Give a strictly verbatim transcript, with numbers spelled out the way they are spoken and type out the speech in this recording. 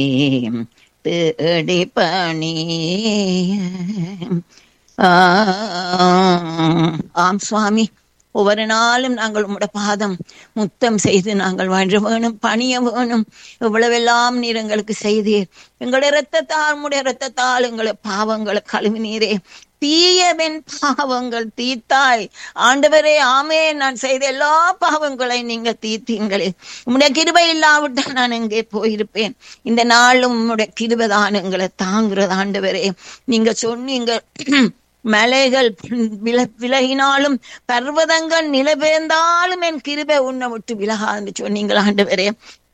தேடி பணி. ஆம் சுவாமி, ஒவ்வொரு நாளும் நாங்கள் உம்முடைய பாதம் முத்தம் செய்து நாங்கள் வாழ வேணும், பணிய வேணும். இவ்வளவெல்லாம் நீர் எங்களுக்கு செய்தீர். எங்களுடைய இரத்தத்தால், உம்முடைய இரத்தத்தால் எங்களை பாவங்களை கழுவினீரே. தீயவன் பாவங்கள் தீத்தாய் ஆண்டவரே. ஆமே, நான் செய்த எல்லா பாவங்களை நீங்க தீத்தீங்களே. உம்முடைய கிருபை இல்லாவிட்டால் நான் எங்கே போயிருப்பேன். இந்த நாளும் உம்முடைய கிருபைதான் எங்களை தாங்குறது ஆண்டவரே. நீங்க சொன்னீங்க, மலைகள் வில விலகினாலும் பர்வதங்கள் நிலபெயர்ந்தாலும் என் கிருபை உன்னை விட்டு விலகாதுன்னு சொன்னீங்களா ஆண்டவரே.